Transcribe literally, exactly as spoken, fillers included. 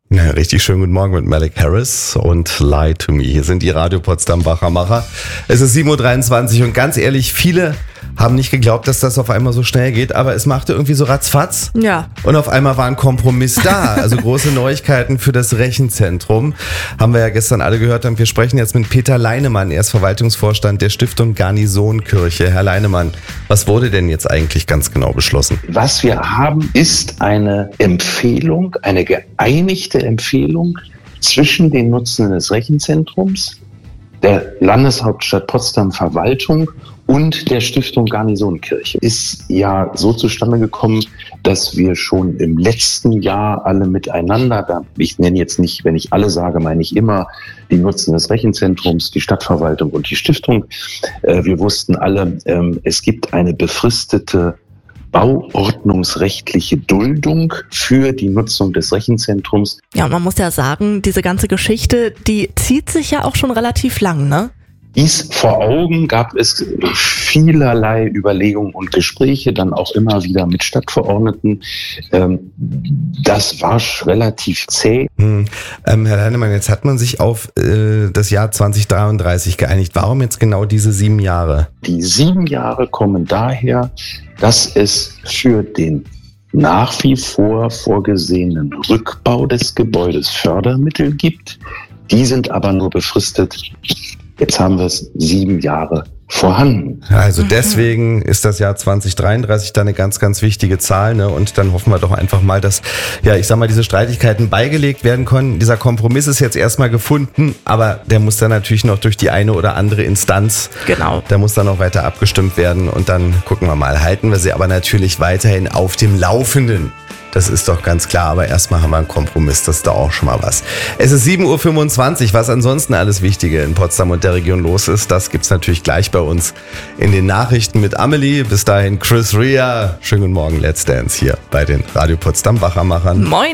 Ja, richtig schönen guten Morgen mit Malik Harris und Lie to Me. Hier sind die Radio Potsdam Wachmacher. Es ist sieben Uhr dreiundzwanzig und ganz ehrlich, viele haben nicht geglaubt, dass das auf einmal so schnell geht, aber es machte irgendwie so ratzfatz. Ja. Und auf einmal war ein Kompromiss da. Also große Neuigkeiten für das Rechenzentrum. Haben wir ja gestern alle gehört und wir sprechen jetzt mit Peter Leinemann. Er ist Verwaltungsvorstand der Stiftung Garnisonkirche. Herr Leinemann, was wurde denn jetzt eigentlich ganz genau beschlossen? Was wir haben, ist eine Empfehlung, eine geeinigte Empfehlung zwischen den Nutzenden des Rechenzentrums, der Landeshauptstadt Potsdam Verwaltung und der Stiftung Garnisonkirche. Ist ja so zustande gekommen, dass wir schon im letzten Jahr alle miteinander, ich nenne jetzt nicht, wenn ich alle sage, meine ich immer die Nutzenden des Rechenzentrums, die Stadtverwaltung und die Stiftung. Wir wussten alle, es gibt eine befristete bauordnungsrechtliche Duldung für die Nutzung des Rechenzentrums. Ja, und man muss ja sagen, diese ganze Geschichte, die zieht sich ja auch schon relativ lang, ne? Dies vor Augen gab es vielerlei Überlegungen und Gespräche, dann auch immer wieder mit Stadtverordneten. Das war relativ zäh. Hm. Ähm, Herr Leinemann, jetzt hat man sich auf äh, das Jahr zwanzig dreiunddreißig geeinigt. Warum jetzt genau diese sieben Jahre? Die sieben Jahre kommen daher, dass es für den nach wie vor vorgesehenen Rückbau des Gebäudes Fördermittel gibt. Die sind aber nur befristet. Jetzt haben wir es sieben Jahre vorhanden. Also deswegen ist das Jahr zwanzig dreiunddreißig da eine ganz, ganz wichtige Zahl, ne? Und dann hoffen wir doch einfach mal, dass, ja, ich sag mal, diese Streitigkeiten beigelegt werden können. Dieser Kompromiss ist jetzt erstmal gefunden, aber der muss dann natürlich noch durch die eine oder andere Instanz. Genau. Der muss dann noch weiter abgestimmt werden und dann gucken wir mal. Halten wir sie aber natürlich weiterhin auf dem Laufenden. Das ist doch ganz klar, aber erstmal haben wir einen Kompromiss, das ist doch auch schon mal was. Es ist sieben Uhr fünfundzwanzig, was ansonsten alles Wichtige in Potsdam und der Region los ist, das gibt's natürlich gleich bei uns in den Nachrichten mit Amelie. Bis dahin Chris Rea, schönen guten Morgen, Let's Dance hier bei den Radio Potsdam Wachmachern. Moin.